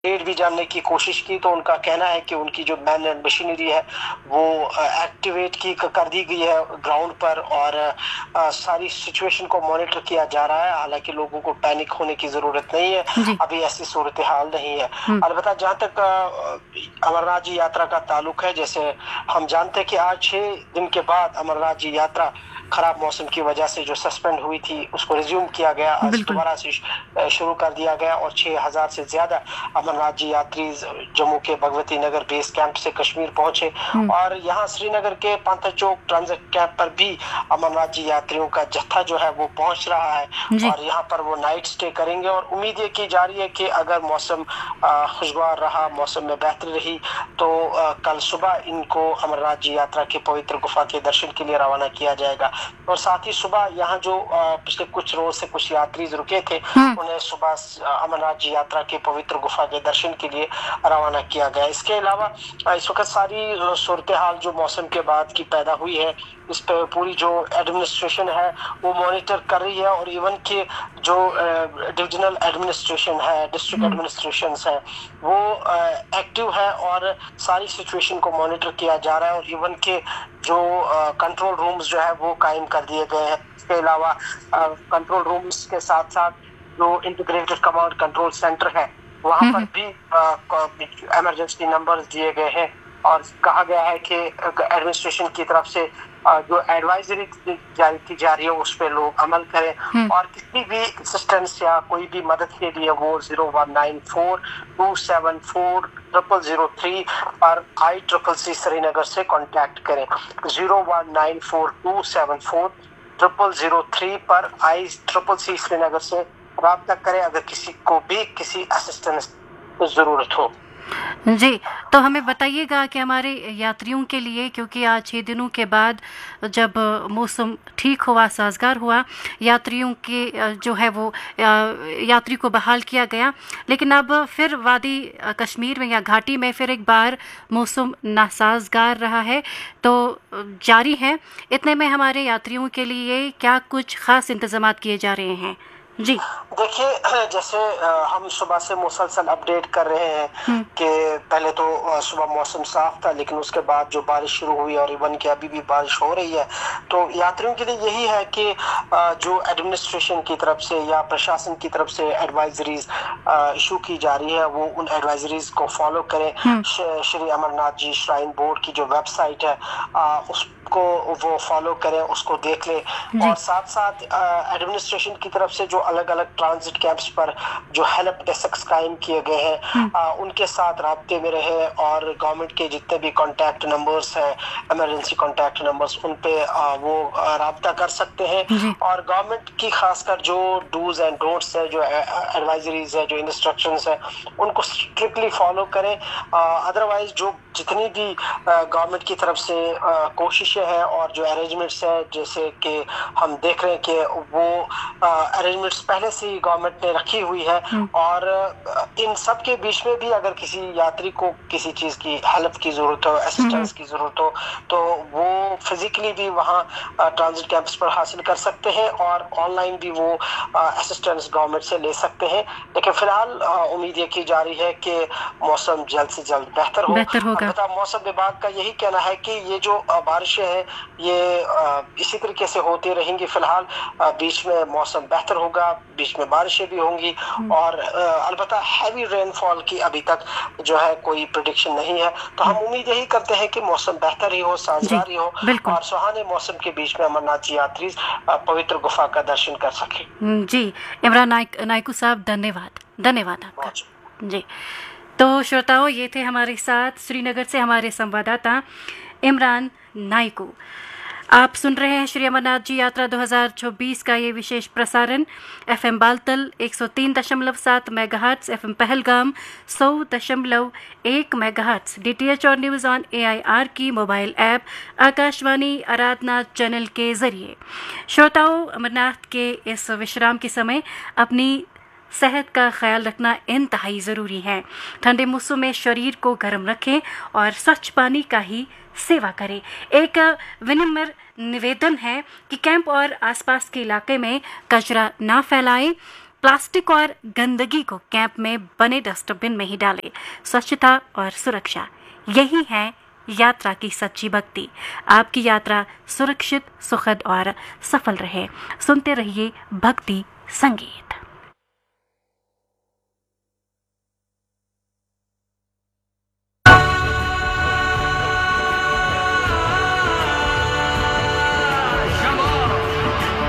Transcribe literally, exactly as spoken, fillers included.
Date भी जानने की कोशिश की तो उनका कहना है कि उनकी जो मैन एंड मशीनरी है वो एक्टिवेट की कर दी गई है ग्राउंड पर और आ, सारी सिचुएशन को मॉनिटर किया जा रहा है। हालांकि लोगों को पैनिक होने की जरूरत नहीं है, जी। अभी ऐसी सूरत हाल नहीं है। हम्म। अलबत्ता जहां तक आ, अमरनाथ जी यात्रा का ताल्लुक है, जैसे हम जानते हैं कि आज छह दिन के बाद अमरनाथ जी यात्रा खराब मौसम की वजह से जो सस्पेंड हुई थी उसको रिज्यूम किया गया, आज बिल्कुल। दोबारा से शुरू कर दिया गया और छह हजार से ज्यादा अमरनाथ जी यात्री जम्मू के भगवती नगर बेस कैंप से कश्मीर पहुंचे हम्म। और यहाँ श्रीनगर के पांथा चौक ट्रांजिट कैंप पर भी अमरनाथ जी यात्रियों का जत्था जो है वो पहुंच रहा है जी। और यहाँ पर वो नाइट स्टे करेंगे और उम्मीद ये की जा रही है कि अगर मौसम आ, खुशगवार रहा, मौसम में बेहतरी रही तो आ, कल सुबह इनको अमरनाथ जी यात्रा के पवित्र गुफा के दर्शन के लिए रवाना किया जाएगा। और साथ ही सुबह यहाँ जो आ, पिछले कुछ रोज से कुछ यात्री रुके थे हम्म। उन्हें सुबह अमरनाथ जी यात्रा के पवित्र गुफा के दर्शन के लिए रवाना किया गया। इसके अलावा इस वक्त सारी सूरत हाल जो मौसम के बाद की पैदा हुई है इस पे पूरी जो एडमिनिस्ट्रेशन है वो मॉनिटर कर रही है और इवन के जो डिविजनल एडमिनिस्ट्रेशन है, डिस्ट्रिक्ट एडमिनिस्ट्रेशन है वो एक्टिव है और सारी सिचुएशन को मॉनिटर किया जा रहा है और इवन के जो कंट्रोल रूम्स जो है वो कायम कर दिए गए हैं। इसके अलावा कंट्रोल रूम्स के साथ साथ जो इंटीग्रेटेड कमांड कंट्रोल सेंटर है वहां पर भी इमरजेंसी नंबर्स दिए गए हैं और कहा गया है कि एडमिनिस्ट्रेशन की तरफ से जो एडवाइजरी जारी की जा रही है उस पर लोग अमल करें और किसी भी असिस्टेंस या कोई भी मदद के लिए वो zero one nine four to seven four triple zero three पर आई ट्रिपल सी श्रीनगर से कांटेक्ट करें। Zero one nine four to seven four triple zero three पर आई ट्रिपल सी श्रीनगर से राब्ता करें अगर किसी को भी किसी असिस्टेंस की जरूरत हो। जी, तो हमें बताइएगा कि हमारे यात्रियों के लिए, क्योंकि आज छः दिनों के बाद जब मौसम ठीक हुआ, साजगार हुआ, यात्रियों के जो है वो यात्री को बहाल किया गया, लेकिन अब फिर वादी कश्मीर में या घाटी में फिर एक बार मौसम नासाजगार रहा है तो जारी है। इतने में हमारे यात्रियों के लिए क्या कुछ खास इंतजाम किए जा रहे हैं? जी देखिए, जैसे हम सुबह से मुसलसल अपडेट कर रहे हैं कि पहले तो सुबह मौसम साफ था लेकिन उसके बाद जो बारिश शुरू हुई और इवन कि अभी भी बारिश हो रही है, तो यात्रियों के लिए यही है कि जो एडमिनिस्ट्रेशन की तरफ से या प्रशासन की तरफ से एडवाइजरीज इशू की जा रही है वो उन एडवाइजरीज को फॉलो करें। श्री अमरनाथ जी श्राइन बोर्ड की जो वेबसाइट है उसको वो फॉलो करें, उसको देख लें और साथ साथ एडमिनिस्ट्रेशन की तरफ से जो अलग अलग ट्रांजिट कैंप्स पर जो हेल्प डेस्क कायम किए गए हैं आ, उनके साथ राब्ते में रहे और गवर्नमेंट के जितने भी कॉन्टैक्ट नंबर्स हैं, इमरजेंसी कॉन्टैक्ट नंबर्स, उन पे आ, वो राब्ता कर सकते हैं और गवर्नमेंट की खासकर जो डूज एंड डोंट्स है, जो एडवाइजरीज है, जो इंस्ट्रक्शंस है, उनको स्ट्रिक्टली फॉलो करें। अदरवाइज जो जितनी भी गवर्नमेंट की तरफ से कोशिशें हैं और जो अरेंजमेंट्स है, जैसे कि हम देख रहे हैं कि वो अरेंजमेंट्स पहले से ही गवर्नमेंट ने रखी हुई है और इन सब के बीच में भी अगर किसी यात्री को किसी चीज की हेल्प की जरूरत हो, असिस्टेंस की जरूरत हो, तो वो फिजिकली भी वहाँ ट्रांजिट कैंप्स पर हासिल कर सकते हैं और ऑनलाइन भी वो असिस्टेंस गवर्नमेंट से ले सकते हैं। लेकिन फिलहाल उम्मीद ये की जा रही है कि मौसम जल्द से जल्द बेहतर हो। अलबत्ता मौसम विभाग का यही कहना है कि ये जो बारिशें हैं ये इसी तरीके से होती रहेंगी। फिलहाल बीच में मौसम बेहतर होगा, बीच में बारिशें भी होंगी और अलबत्ता हैवी रेनफॉल की अभी तक जो है कोई प्रेडिक्शन नहीं है। तो हम उम्मीद यही करते हैं कि मौसम बेहतर ही हो, साजगार ही हो और सुहाने मौसम के बीच में अमरनाथ जी यात्री पवित्र गुफा का दर्शन कर सके। जी इमरान नाइक नाइकू साहब, धन्यवाद धन्यवाद आपका। जी तो श्रोताओं, ये थे हमारे साथ श्रीनगर से हमारे संवाददाता इमरान नाइकू। आप सुन रहे हैं श्री अमरनाथ जी यात्रा दो हज़ार चौबीस का ये विशेष प्रसारण एफएम बालतल एक सौ तीन दशमलव सात मेगाहर्ट्ज, एफएम पहलगाम सौ दशमलव एक मेगाहर्ट्ज, डीटीएच और न्यूज़ ऑन एआईआर की मोबाइल ऐप, आकाशवाणी आराधना चैनल के जरिए। श्रोताओं, अमरनाथ के इस विश्राम के समय अपनी सेहत का ख्याल रखना इंतहाई ज़रूरी है। ठंडे मौसम में शरीर को गर्म रखें और स्वच्छ पानी का ही सेवा करें। एक विनम्र निवेदन है कि कैंप और आसपास के इलाके में कचरा ना फैलाएं। प्लास्टिक और गंदगी को कैंप में बने डस्टबिन में ही डालें। स्वच्छता और सुरक्षा, यही है यात्रा की सच्ची भक्ति। आपकी यात्रा सुरक्षित, सुखद और सफल रहे। सुनते रहिए भक्ति संगीत।